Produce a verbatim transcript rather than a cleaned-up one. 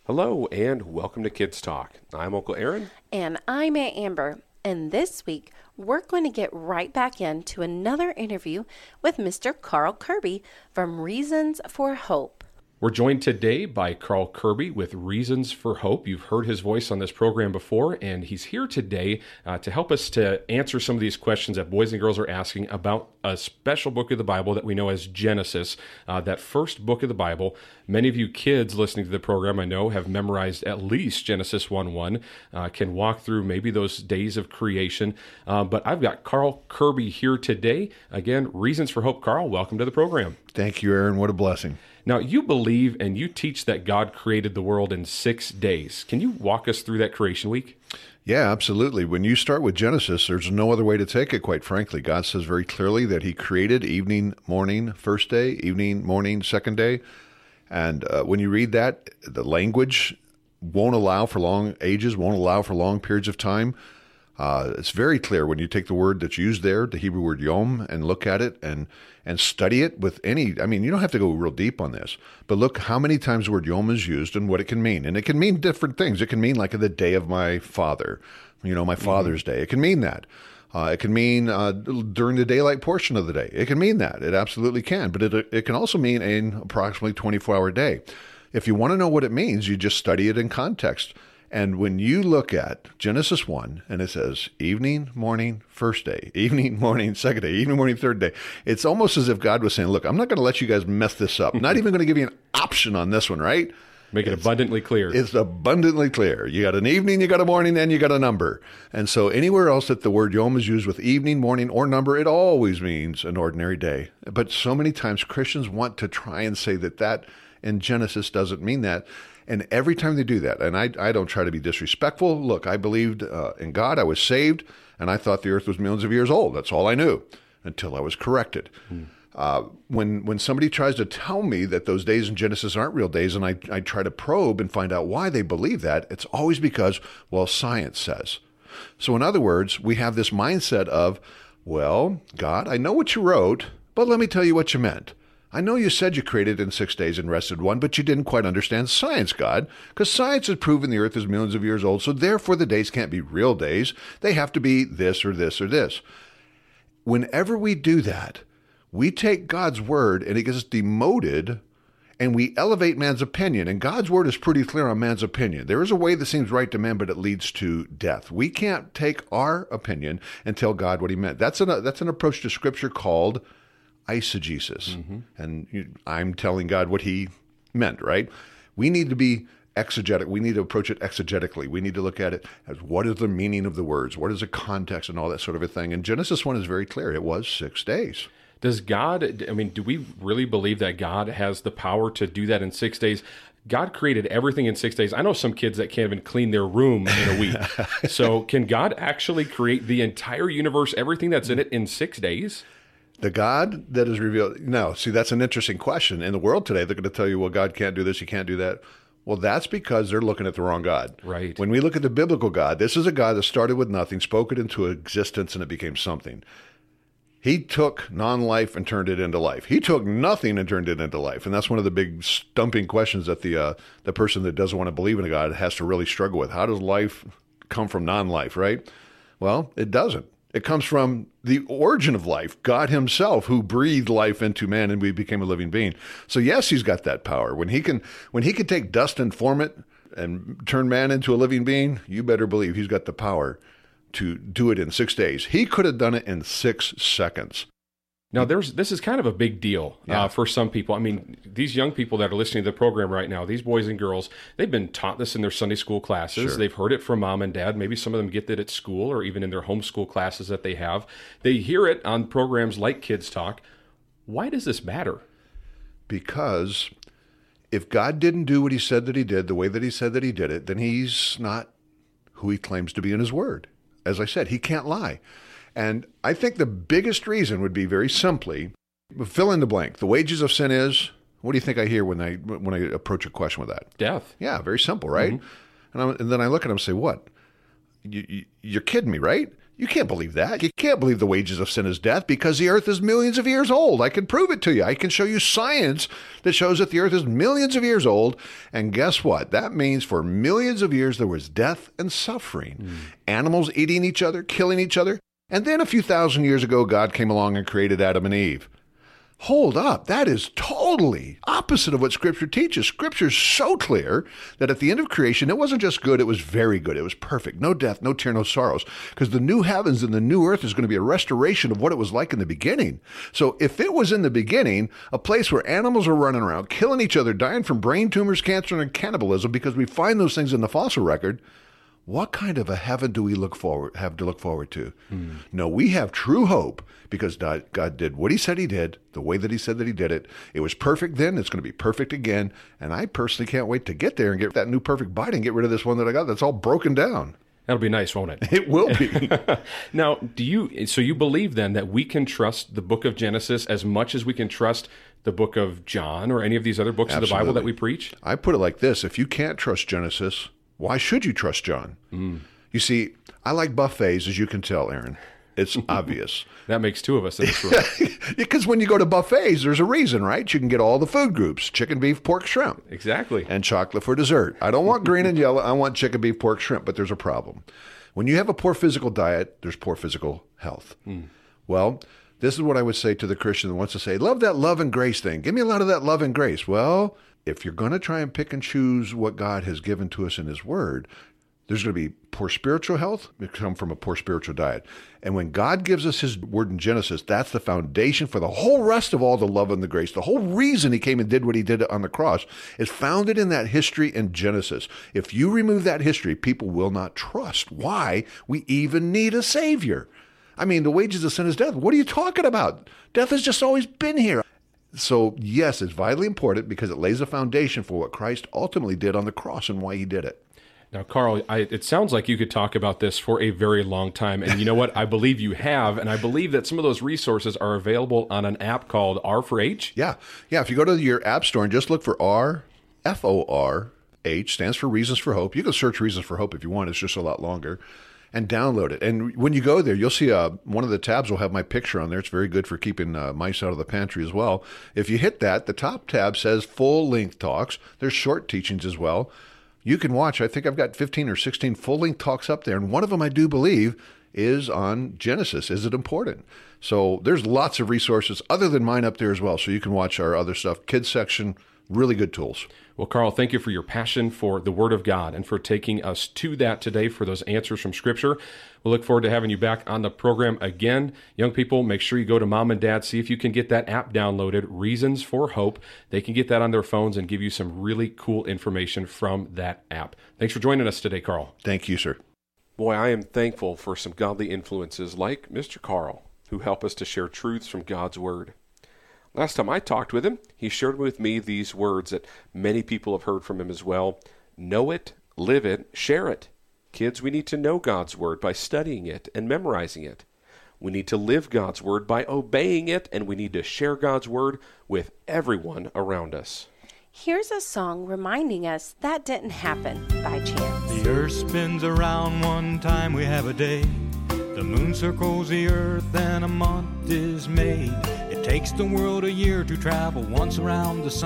Hello and welcome to Kids Talk. I'm Uncle Aaron. And I'm Aunt Amber. And this week, we're going to get right back into another interview with Mister Carl Kirby from Reasons for Hope. We're joined today by Carl Kirby with Reasons for Hope. You've heard his voice on this program before, and he's here today uh, to help us to answer some of these questions that boys and girls are asking about a special book of the Bible that we know as Genesis, uh, that first book of the Bible. Many of you kids listening to the program, I know, have memorized at least Genesis one one, uh, can walk through maybe those days of creation. Uh, but I've got Carl Kirby here today. Again, Reasons for Hope. Carl, welcome to the program. Thank you, Aaron. What a blessing. Now, you believe and you teach that God created the world in six days. Can you walk us through that creation week? Yeah, absolutely. When you start with Genesis, there's no other way to take it, quite frankly. God says very clearly that he created evening, morning, first day, evening, morning, second day. And uh, when you read that, the language won't allow for long ages, won't allow for long periods of time. Uh, it's very clear when you take the word that's used there, the Hebrew word yom, and look at it and and study it with any, I mean, you don't have to go real deep on this, but look how many times the word yom is used and what it can mean. And it can mean different things. It can mean like the day of my father, you know, my Father's mm-hmm. Day. It can mean that. Uh, it can mean uh, during the daylight portion of the day. It can mean that. It absolutely can. But it it can also mean an approximately twenty-four hour day. If you want to know what it means, you just study it in context. And when you look at Genesis one, and it says evening, morning, first day, evening, morning, second day, evening, morning, third day, it's almost as if God was saying, look, I'm not going to let you guys mess this up. Not even going to give you an option on this one, right? Make it it's, abundantly clear. It's abundantly clear. You got an evening, you got a morning, and you got a number. And so anywhere else that the word yom is used with evening, morning, or number, it always means an ordinary day. But so many times Christians want to try and say that that in Genesis doesn't mean that. And every time they do that, and I, I don't try to be disrespectful. Look, I believed uh, in God. I was saved, and I thought the earth was millions of years old. That's all I knew until I was corrected. Hmm. Uh, when when somebody tries to tell me that those days in Genesis aren't real days, and I, I try to probe and find out why they believe that, it's always because, well, science says. So in other words, we have this mindset of, well, God, I know what you wrote, but let me tell you what you meant. I know you said you created in six days and rested one, but you didn't quite understand science, God, because science has proven the earth is millions of years old, so therefore the days can't be real days. They have to be this or this or this. Whenever we do that, we take God's word and it gets demoted and we elevate man's opinion. And God's word is pretty clear on man's opinion. There is a way that seems right to man, but it leads to death. We can't take our opinion and tell God what he meant. That's an, that's an approach to Scripture called eisegesis. Mm-hmm. And you, I'm telling God what he meant, right? We need to be exegetic. We need to approach it exegetically. We need to look at it as what is the meaning of the words? What is the context and all that sort of a thing? And Genesis one is very clear. It was six days. Does God, I mean, do we really believe that God has the power to do that in six days? God created everything in six days. I know some kids that can't even clean their room in a week. So can God actually create the entire universe, everything that's in it, in six days? The God that is revealed. No, see, that's an interesting question. In the world today, they're going to tell you, well, God can't do this, he can't do that. Well, that's because they're looking at the wrong God. Right. When we look at the biblical God, this is a God that started with nothing, spoke it into existence, and it became something. He took non-life and turned it into life. He took nothing and turned it into life. And that's one of the big stumping questions that the uh, the person that doesn't want to believe in a God has to really struggle with. How does life come from non-life, right? Well, it doesn't. It comes from the origin of life, God himself, who breathed life into man and we became a living being. So yes, he's got that power. When he can when he can take dust and form it and turn man into a living being, you better believe he's got the power to do it in six days. He could have done it in six seconds. Now, there's this is kind of a big deal yeah. uh, for some people. I mean, these young people that are listening to the program right now, these boys and girls, they've been taught this in their Sunday school classes. Sure. They've heard it from mom and dad. Maybe some of them get it at school or even in their homeschool classes that they have. They hear it on programs like Kids Talk. Why does this matter? Because if God didn't do what he said that he did, the way that he said that he did it, then he's not who he claims to be in his word. As I said, he can't lie. And I think the biggest reason would be very simply, fill in the blank. The wages of sin is, what do you think I hear when I when I approach a question with that? Death. Yeah, very simple, right? Mm-hmm. And, I'm, and then I look at him and say, what? You, you, you're kidding me, right? You can't believe that. You can't believe the wages of sin is death because the earth is millions of years old. I can prove it to you. I can show you science that shows that the earth is millions of years old. And guess what? That means for millions of years there was death and suffering. Mm. Animals eating each other, killing each other. And then a few thousand years ago, God came along and created Adam and Eve. Hold up. That is totally opposite of what Scripture teaches. Scripture is so clear that at the end of creation, it wasn't just good, it was very good. It was perfect. No death, no tear, no sorrows. Because the new heavens and the new earth is going to be a restoration of what it was like in the beginning. So if it was in the beginning, a place where animals are running around, killing each other, dying from brain tumors, cancer, and cannibalism, because we find those things in the fossil record, what kind of a heaven do we look forward have to look forward to? Hmm. No, we have true hope because God, God did what he said he did, the way that he said that he did it. It was perfect then. It's going to be perfect again. And I personally can't wait to get there and get that new perfect body and get rid of this one that I got that's all broken down. That'll be nice, won't it? It will be. Now, do you? So you believe then that we can trust the book of Genesis as much as we can trust the book of John or any of these other books Absolutely. Of the Bible that we preach? I put it like this. If you can't trust Genesis, why should you trust John? Mm. You see, I like buffets, as you can tell, Aaron. It's obvious. That makes two of us in this room. Because when you go to buffets, there's a reason, right? You can get all the food groups, chicken, beef, pork, shrimp. Exactly. And chocolate for dessert. I don't want green and yellow. I want chicken, beef, pork, shrimp, but there's a problem. When you have a poor physical diet, there's poor physical health. Mm. Well, this is what I would say to the Christian that wants to say, love that love and grace thing. Give me a lot of that love and grace. Well, if you're going to try and pick and choose what God has given to us in his word, there's going to be poor spiritual health. It comes from a poor spiritual diet. And when God gives us his word in Genesis, that's the foundation for the whole rest of all the love and the grace. The whole reason he came and did what he did on the cross is founded in that history in Genesis. If you remove that history, people will not trust why we even need a savior. I mean, the wages of sin is death. What are you talking about? Death has just always been here. So yes, it's vitally important because it lays a foundation for what Christ ultimately did on the cross and why he did it. Now, Carl, I, it sounds like you could talk about this for a very long time. And you know what? I believe you have. And I believe that some of those resources are available on an app called R for H. Yeah. Yeah. If you go to your app store and just look for R, F O R H, stands for Reasons for Hope. You can search Reasons for Hope if you want. It's just a lot longer. And download it. And when you go there, you'll see uh, one of the tabs will have my picture on there. It's very good for keeping uh, mice out of the pantry as well. If you hit that, the top tab says full-length talks. There's short teachings as well. You can watch, I think I've got fifteen or sixteen full-length talks up there, and one of them I do believe is on Genesis. Is it important? So there's lots of resources other than mine up there as well, so you can watch our other stuff. Kids section, really good tools. Well, Carl, thank you for your passion for the Word of God and for taking us to that today for those answers from Scripture. We'll look forward to having you back on the program again. Young people, make sure you go to Mom and Dad, see if you can get that app downloaded, Reasons for Hope. They can get that on their phones and give you some really cool information from that app. Thanks for joining us today, Carl. Thank you, sir. Boy, I am thankful for some godly influences like Mister Carl, who help us to share truths from God's Word. Last time I talked with him, he shared with me these words that many people have heard from him as well. Know it, live it, share it. Kids, we need to know God's Word by studying it and memorizing it. We need to live God's Word by obeying it, and we need to share God's Word with everyone around us. Here's a song reminding us that didn't happen by chance. The earth spins around one time we have a day. The moon circles the earth and a month is made. It takes the world a year to travel once around the sun.